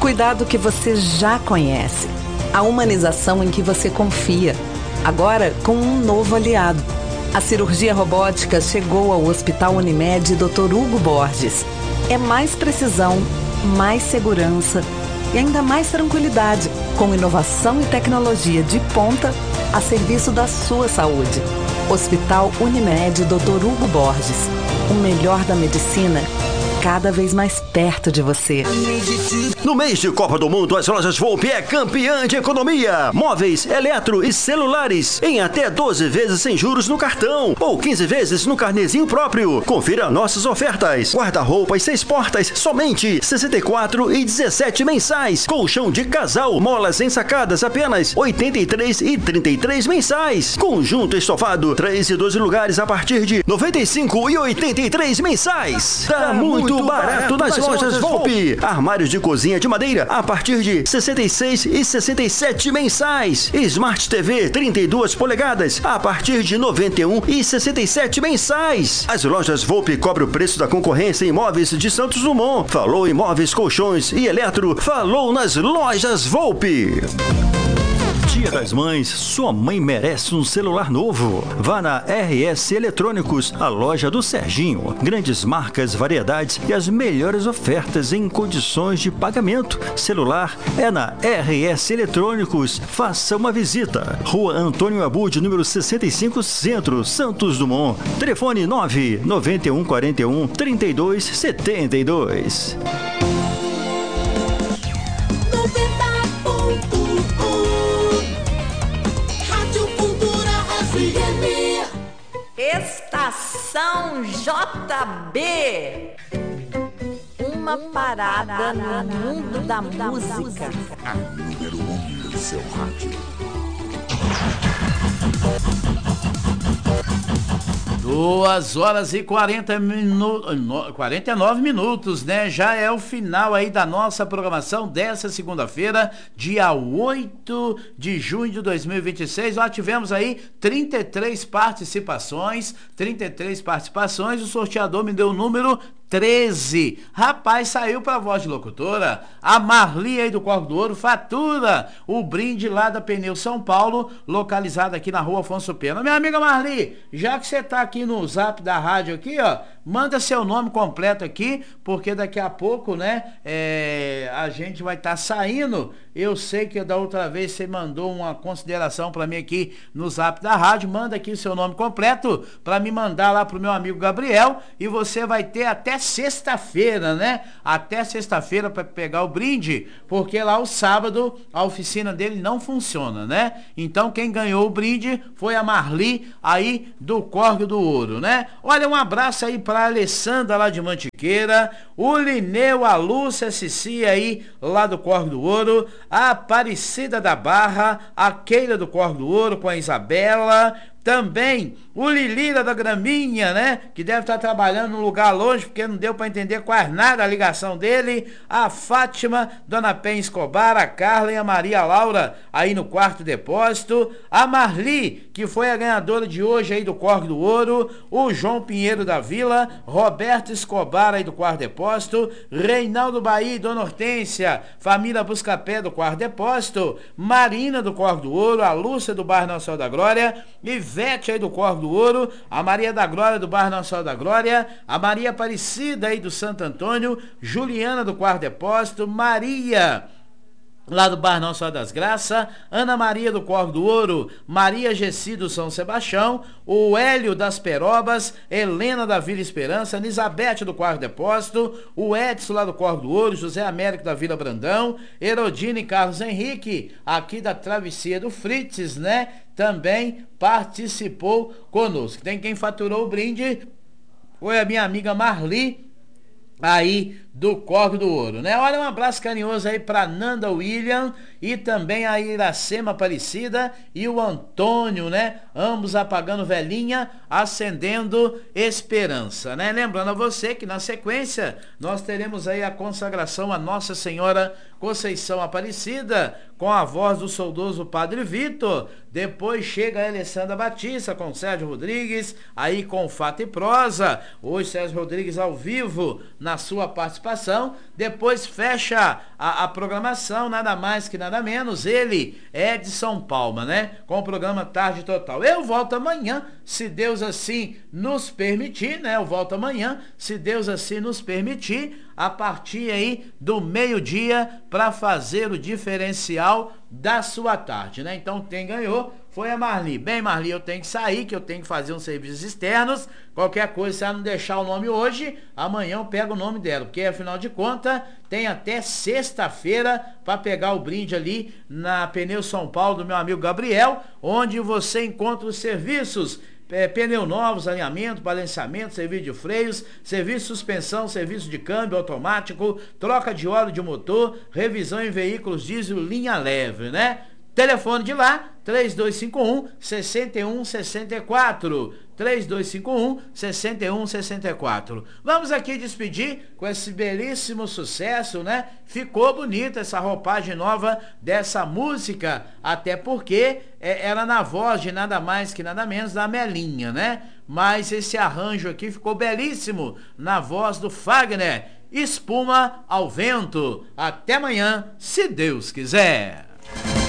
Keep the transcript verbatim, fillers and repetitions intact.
cuidado que você já conhece. A humanização em que você confia. Agora com um novo aliado. A cirurgia robótica chegou ao Hospital Unimed doutor Hugo Borges. É mais precisão, mais segurança e ainda mais tranquilidade, com inovação e tecnologia de ponta a serviço da sua saúde. Hospital Unimed doutor Hugo Borges. O melhor da medicina, cada vez mais perto de você. No mês de Copa do Mundo, as lojas Volpe é campeã de economia. Móveis, eletro e celulares em até doze vezes sem juros no cartão ou quinze vezes no carnezinho próprio. Confira nossas ofertas. Guarda-roupas seis portas, somente sessenta e quatro e dezessete mensais. Colchão de casal, molas ensacadas, apenas oitenta e três e trinta e três mensais. Conjunto estofado, três e doze lugares a partir de noventa e cinco e oitenta e três mensais. Tá muito barato nas lojas Volpe. Armários de cozinha de madeira a partir de sessenta e seis e sessenta e sete mensais. Smart T V trinta e duas polegadas a partir de noventa e um e sessenta e sete mensais. As lojas Volpe cobrem o preço da concorrência em imóveis de Santos Dumont. Falou imóveis, colchões e eletro. Falou nas lojas Volpe. Dia das Mães, sua mãe merece um celular novo. Vá na R S Eletrônicos, a loja do Serginho. Grandes marcas, variedades e as melhores ofertas em condições de pagamento. Celular é na R S Eletrônicos. Faça uma visita. Rua Antônio Abud, número sessenta e cinco, Centro, Santos Dumont. Telefone nove nove um quatro um, três dois sete dois. Estação J B. Uma parada no mundo da música. A número um do seu rádio. Duas horas e quarenta minutos, quarenta e nove minutos, né? Já é o final aí da nossa programação dessa segunda-feira, dia oito de junho de dois mil e vinte e seis. Nós tivemos aí trinta e três participações, trinta e três participações, o sorteador me deu o número treze. Rapaz, saiu pra voz de locutora. A Marli aí do Corvo do Ouro fatura o brinde lá da Pneu São Paulo, localizada aqui na rua Afonso Pena. Minha amiga Marli, já que você tá aqui no zap da rádio aqui, ó, manda seu nome completo aqui, porque daqui a pouco, né, é, a gente vai estar tá saindo. Eu sei que da outra vez você mandou uma consideração para mim aqui no zap da rádio. Manda aqui o seu nome completo para me mandar lá pro meu amigo Gabriel, e você vai ter até sexta-feira, né? Até sexta-feira para pegar o brinde, porque lá o sábado a oficina dele não funciona, né? Então quem ganhou o brinde foi a Marli aí do Corvo do Ouro, né? Olha, um abraço aí para a Alessandra lá de Mantiqueira, o Lineu, a Lúcia, a Cici aí lá do Corvo do Ouro, a Aparecida da Barra, a Keila do Corvo do Ouro com a Isabela, também o Lilira da Graminha, né? Que deve estar trabalhando num lugar longe, porque não deu para entender quase nada a ligação dele. A Fátima, Dona Pen Escobar, a Carla e a Maria Laura aí no quarto depósito. A Marli, que foi a ganhadora de hoje aí do Corvo do Ouro. O João Pinheiro da Vila, Roberto Escobar aí do quarto depósito. Reinaldo Bahia e Dona Hortência, família Buscapé do quarto depósito. Marina do Corvo do Ouro, a Lúcia do Bairro Nossa Senhora da Glória. E Ivete aí do Corvo do Ouro, a Maria da Glória do Bairro Nossa Senhora da Glória, a Maria Aparecida aí do Santo Antônio, Juliana do Quarto Depósito, Maria lá do Bar Nossa Senhora das Graças, Ana Maria do Corvo do Ouro, Maria Gessi do São Sebastião, o Hélio das Perobas, Helena da Vila Esperança, Elizabeth do Quarto Depósito, o Edson lá do Corvo do Ouro, José Américo da Vila Brandão, Herodine e Carlos Henrique, aqui da Travessia do Frites, né? Também participou conosco. Tem quem faturou o brinde, foi a minha amiga Marli, aí do Corvo do Ouro, né? Olha, um abraço carinhoso aí pra Nanda William e também a Iracema Aparecida e o Antônio, né? Ambos apagando velhinha, acendendo esperança, né? Lembrando a você que na sequência nós teremos aí a consagração a Nossa Senhora Conceição Aparecida com a voz do saudoso Padre Vitor. Depois chega a Alessandra Batista com Sérgio Rodrigues, aí com Fato e Prosa. Hoje Sérgio Rodrigues ao vivo na sua participação participação, depois fecha a, a programação, nada mais que nada menos, ele, Edson Palma, né? Com o programa Tarde Total. Eu volto amanhã, se Deus assim nos permitir, né? Eu volto amanhã, se Deus assim nos permitir, a partir aí do meio-dia, para fazer o diferencial da sua tarde, né? Então quem ganhou foi a Marli. Bem, Marli, eu tenho que sair, que eu tenho que fazer uns serviços externos. Qualquer coisa, se ela não deixar o nome hoje, amanhã eu pego o nome dela, porque afinal de contas tem até sexta-feira para pegar o brinde ali na Pneu São Paulo do meu amigo Gabriel, onde você encontra os serviços É, pneu novos, alinhamento, balanceamento, serviço de freios, serviço de suspensão, serviço de câmbio automático, troca de óleo de motor, revisão em veículos diesel linha leve, né? Telefone de lá, três dois cinco um, seis um seis quatro, três dois cinco um, seis um seis quatro. Vamos aqui despedir com esse belíssimo sucesso, né? Ficou bonita essa roupagem nova dessa música, até porque é, era na voz de nada mais que nada menos da Melinha, né? Mas esse arranjo aqui ficou belíssimo na voz do Fagner. Espuma ao vento. Até amanhã, se Deus quiser.